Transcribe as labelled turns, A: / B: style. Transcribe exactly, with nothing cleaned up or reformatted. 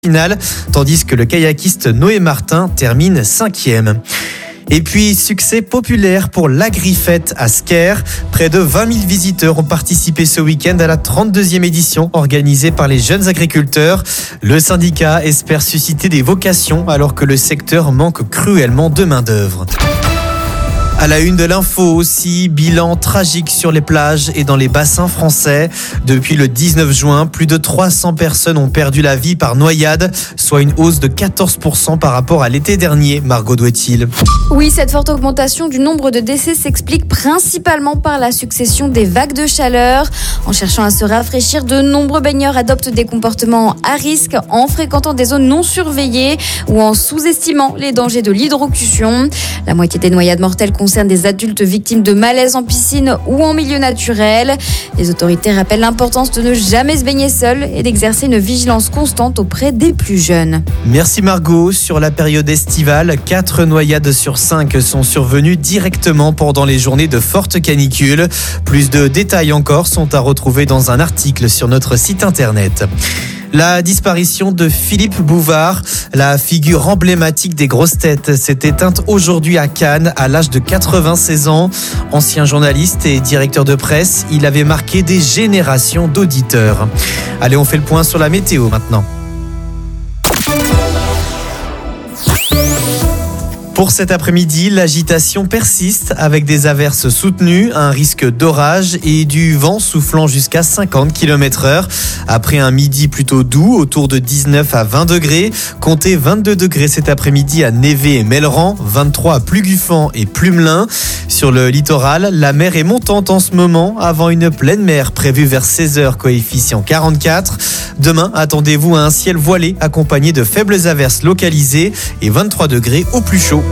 A: finale, tandis que le kayakiste Noé Martin termine cinquième. Et puis, succès populaire pour l'Agri-Fête à Sker. Près de vingt mille visiteurs ont participé ce week-end à la trente-deuxième édition organisée par les jeunes agriculteurs. Le syndicat espère susciter des vocations alors que le secteur manque cruellement de main-d'œuvre. À la une de l'info aussi, bilan tragique sur les plages et dans les bassins français. Depuis le dix-neuf juin, plus de trois cents personnes ont perdu la vie par noyade, soit une hausse de quatorze pour cent par rapport à l'été dernier. Margot Douet-il.
B: Oui, cette forte augmentation du nombre de décès s'explique principalement par la succession des vagues de chaleur. En cherchant à se rafraîchir, de nombreux baigneurs adoptent des comportements à risque en fréquentant des zones non surveillées ou en sous-estimant les dangers de l'hydrocution. La moitié des noyades mortelles concernent des adultes victimes de malaise en piscine ou en milieu naturel. Les autorités rappellent l'importance de ne jamais se baigner seul et d'exercer une vigilance constante auprès des plus jeunes.
A: Merci Margot. Sur la période estivale, quatre noyades sur cinq sont survenues directement pendant les journées de forte canicule. Plus de détails encore sont à retrouver dans un article sur notre site internet. La disparition de Philippe Bouvard, la figure emblématique des grosses têtes, s'est éteinte aujourd'hui à Cannes à l'âge de quatre-vingt-seize ans. Ancien journaliste et directeur de presse, il avait marqué des générations d'auditeurs. Allez, on fait le point sur la météo maintenant. Pour cet après-midi, l'agitation persiste avec des averses soutenues, un risque d'orage et du vent soufflant jusqu'à cinquante kilomètres heure. Après un midi plutôt doux, autour de dix-neuf à vingt degrés, comptez vingt-deux degrés cet après-midi à Névé et Melleran, vingt-trois à Pluguffan et Plumelin. Sur le littoral, la mer est montante en ce moment avant une pleine mer prévue vers seize heures, coefficient quarante-quatre. Demain, attendez-vous à un ciel voilé accompagné de faibles averses localisées et vingt-trois degrés au plus chaud.